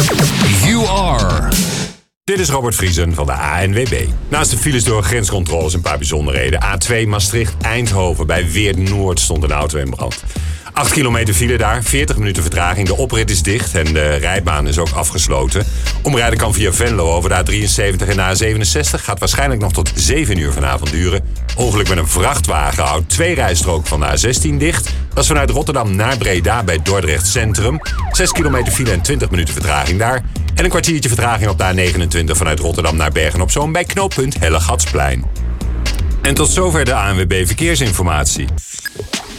You are. Dit is Robert Vriesen van de ANWB. Naast de files door grenscontroles een paar bijzonderheden. A2 Maastricht-Eindhoven. Bij Weert-Noord stond een auto in brand. 8 kilometer file daar, 40 minuten vertraging. De oprit is dicht en de rijbaan is ook afgesloten. Omrijden kan via Venlo over de A73 en de A67. Gaat waarschijnlijk nog tot 7 uur vanavond duren. Ongeluk met een vrachtwagen houdt 2 rijstroken van de A16 dicht. Dat is vanuit Rotterdam naar Breda bij Dordrecht Centrum. 6 kilometer file en 20 minuten vertraging daar. En een kwartiertje vertraging op de A29 vanuit Rotterdam naar Bergen-op-Zoom bij knooppunt Hellegatsplein. En tot zover de ANWB Verkeersinformatie.